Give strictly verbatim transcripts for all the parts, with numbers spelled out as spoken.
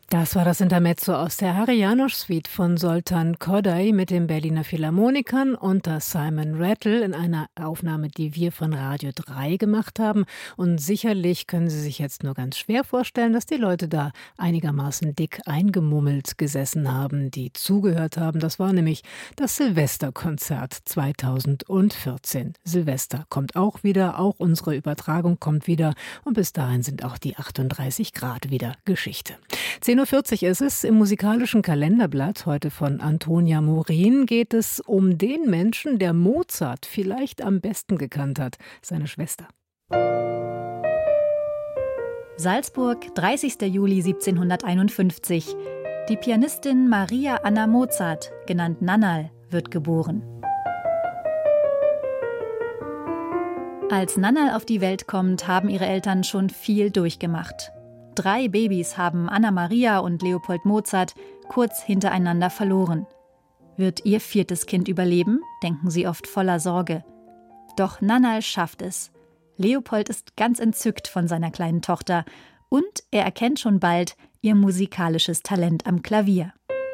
Das war das Intermezzo aus der Harry János Suite von Zoltán Kodály mit den Berliner Philharmonikern unter Simon Rattle in einer Aufnahme, die wir von Radio drei gemacht haben. Und sicherlich können Sie sich jetzt nur ganz schwer vorstellen, dass die Leute da einigermaßen dick eingemummelt gesessen haben, die zugehört haben. Das war nämlich das Silvesterkonzert zweitausendvierzehn. Silvester kommt auch wieder, auch unsere Übertragung kommt wieder und bis dahin sind auch die achtunddreißig Grad wieder Geschichte. zehn Uhr vierzig ist es. Im musikalischen Kalenderblatt heute von Antonia Morin geht es um den Menschen, der Mozart vielleicht am besten gekannt hat, seine Schwester. Salzburg, dreißigster Juli siebzehnhunderteinundfünfzig. Die Pianistin Maria Anna Mozart, genannt Nannal, wird geboren. Als Nannal auf die Welt kommt, haben ihre Eltern schon viel durchgemacht. Drei Babys haben Anna Maria und Leopold Mozart kurz hintereinander verloren. Wird ihr viertes Kind überleben, denken sie oft voller Sorge. Doch Nannal schafft es. Leopold ist ganz entzückt von seiner kleinen Tochter und er erkennt schon bald ihr musikalisches Talent am Klavier.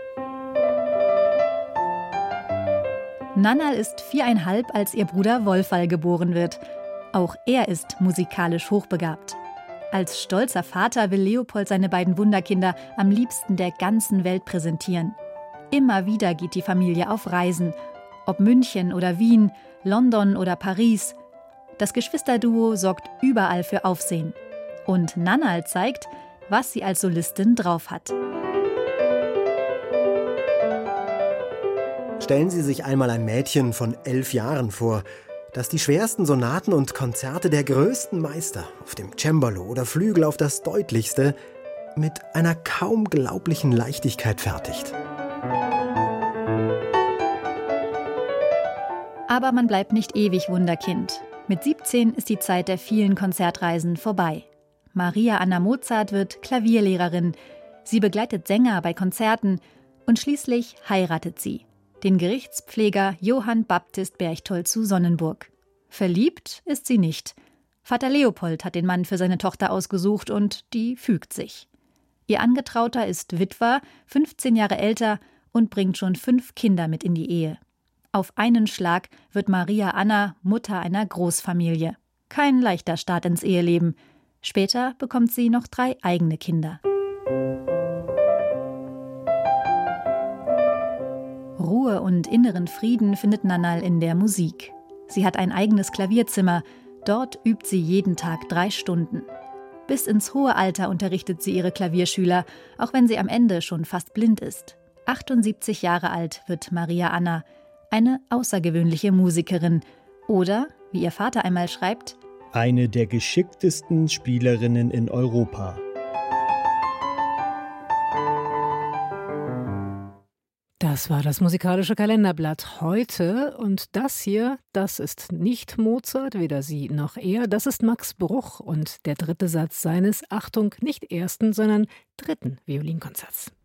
Nannal ist viereinhalb, als ihr Bruder Wolfall geboren wird. Auch er ist musikalisch hochbegabt. Als stolzer Vater will Leopold seine beiden Wunderkinder am liebsten der ganzen Welt präsentieren. Immer wieder geht die Familie auf Reisen, ob München oder Wien, London oder Paris. Das Geschwisterduo sorgt überall für Aufsehen. Und Nannal zeigt, was sie als Solistin drauf hat. Stellen Sie sich einmal ein Mädchen von elf Jahren vor, das die schwersten Sonaten und Konzerte der größten Meister auf dem Cembalo oder Flügel auf das deutlichste mit einer kaum glaublichen Leichtigkeit fertigt. Aber man bleibt nicht ewig Wunderkind. Mit siebzehn ist die Zeit der vielen Konzertreisen vorbei. Maria Anna Mozart wird Klavierlehrerin. Sie begleitet Sänger bei Konzerten und schließlich heiratet sie den Gerichtspfleger Johann Baptist Berchtold zu Sonnenburg. Verliebt ist sie nicht. Vater Leopold hat den Mann für seine Tochter ausgesucht und die fügt sich. Ihr Angetrauter ist Witwer, fünfzehn Jahre älter und bringt schon fünf Kinder mit in die Ehe. Auf einen Schlag wird Maria Anna Mutter einer Großfamilie. Kein leichter Start ins Eheleben. Später bekommt sie noch drei eigene Kinder. Ruhe und inneren Frieden findet Nannal in der Musik. Sie hat ein eigenes Klavierzimmer. Dort übt sie jeden Tag drei Stunden. Bis ins hohe Alter unterrichtet sie ihre Klavierschüler, auch wenn sie am Ende schon fast blind ist. achtundsiebzig Jahre alt wird Maria Anna. Eine außergewöhnliche Musikerin. Oder, wie ihr Vater einmal schreibt, eine der geschicktesten Spielerinnen in Europa. Das war das musikalische Kalenderblatt heute und das hier, das ist nicht Mozart, weder sie noch er, das ist Max Bruch und der dritte Satz seines, Achtung, nicht ersten, sondern dritten Violinkonzerts.